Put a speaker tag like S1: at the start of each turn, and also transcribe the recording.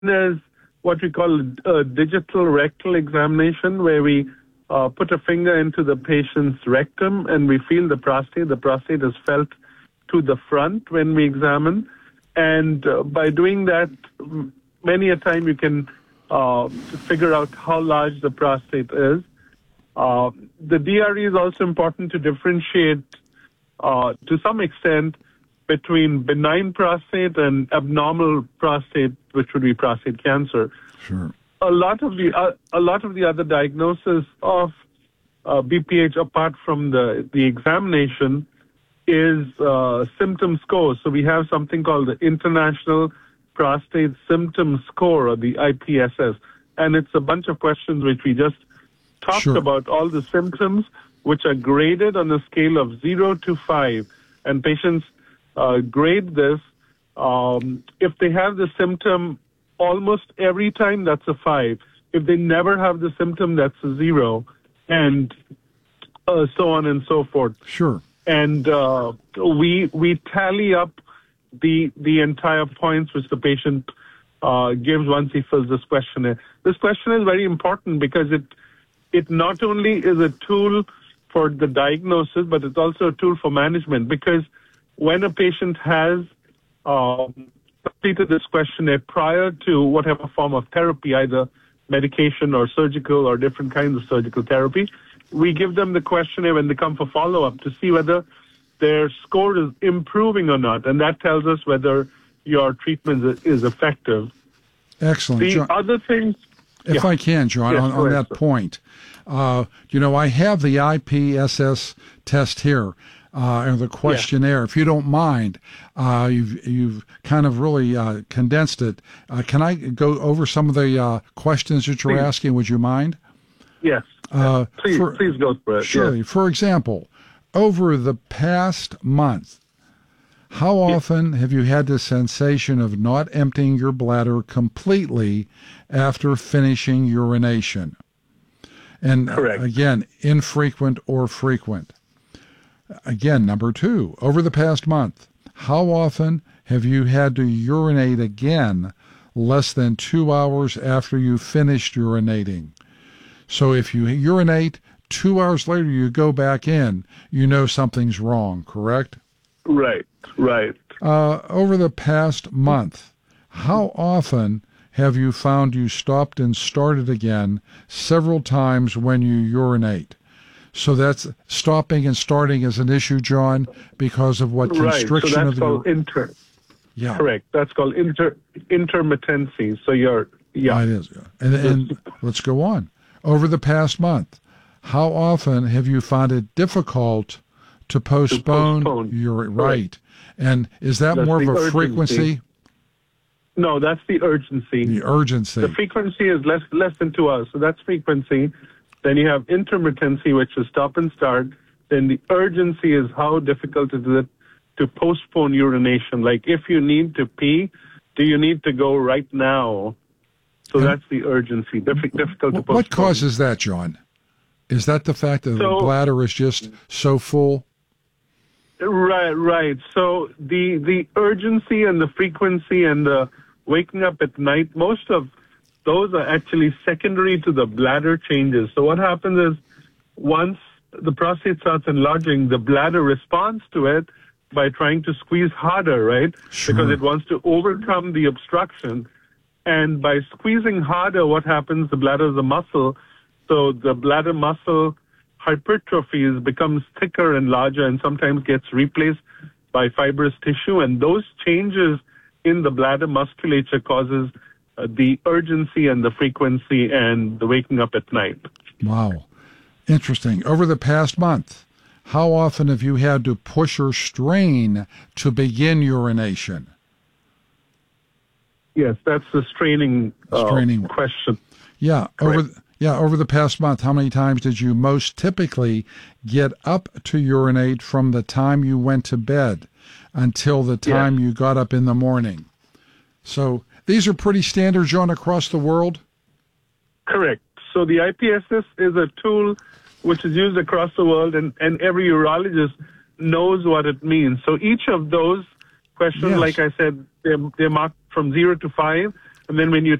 S1: is what we call a digital rectal examination, where we put a finger into the patient's rectum and we feel the prostate. The prostate is felt to the front when we examine. And by doing that, many a time you can figure out how large the prostate is. The DRE is also important to differentiate to some extent between benign prostate and abnormal prostate, which would be prostate cancer.
S2: Sure.
S1: A lot of the other diagnosis of BPH, apart from the examination, is symptom score. So we have something called the International Prostate Symptom Score, or the IPSS, and it's a bunch of questions which we just talked about, all the symptoms which are graded on a scale of 0 to 5, and patients grade this. If they have the symptom almost every time, that's a 5. If they never have the symptom, that's a 0, and so on and so forth.
S2: Sure.
S1: And we tally up the entire points which the patient gives once he fills this questionnaire. This questionnaire is very important because it not only is a tool for the diagnosis, but it's also a tool for management, because when a patient has completed this questionnaire prior to whatever form of therapy, either medication or surgical or different kinds of surgical therapy, we give them the questionnaire when they come for follow-up to see whether their score is improving or not, and that tells us whether your treatment is effective.
S2: Excellent.
S1: The
S2: John,
S1: other things...
S2: if I can, John,
S1: Yes,
S2: on that point, I have the IPSS test here, and the questionnaire. If you don't mind, you've kind of really condensed it. Can I go over some of the questions that you're asking? Would you mind?
S1: Yes. Please go for it.
S2: Surely.
S1: Yes.
S2: For example, over the past month, how often have you had the sensation of not emptying your bladder completely after finishing urination? And
S1: Correct.
S2: Again, infrequent or frequent. Again, number 2, over the past month, how often have you had to urinate again less than 2 hours after you finished urinating? So if you urinate, 2 hours later you go back in, you know something's wrong, correct?
S1: Right.
S2: Over the past month, how often have you found you stopped and started again several times when you urinate? So that's stopping and starting is an issue, John, because of what constriction of the...
S1: Right, so that's called
S2: Yeah.
S1: Correct. That's called intermittency. So you're... Yeah.
S2: It is. And let's go on. Over the past month, how often have you found it difficult to postpone your... Right. And is that more of a frequency?
S1: No, that's the urgency.
S2: The urgency.
S1: The frequency is less than 2 hours, so that's frequency. Then you have intermittency, which is stop and start. Then the urgency is how difficult is it to postpone urination. Like if you need to pee, do you need to go right now? So that's the urgency. Difficult to postpone.
S2: What causes that, John? Is that the fact that the bladder is just so full?
S1: Right. So the urgency and the frequency and the waking up at night, most of those are actually secondary to the bladder changes. So what happens is once the prostate starts enlarging, the bladder responds to it by trying to squeeze harder, right?
S2: Sure.
S1: Because it wants to overcome the obstruction. And by squeezing harder, what happens? The bladder is a muscle. So the bladder muscle hypertrophies, becomes thicker and larger, and sometimes gets replaced by fibrous tissue. And those changes in the bladder musculature causes the urgency and the frequency and the waking up at night.
S2: Wow. Interesting. Over the past month, how often have you had to push or strain to begin urination?
S1: Yes, that's the straining question.
S2: Yeah. Over the past month, how many times did you most typically get up to urinate from the time you went to bed until the time you got up in the morning? So these are pretty standard, John, across the world?
S1: Correct. So the IPSS is a tool which is used across the world, and every urologist knows what it means. So each of those questions, like I said, they're marked from 0 to 5, And then when you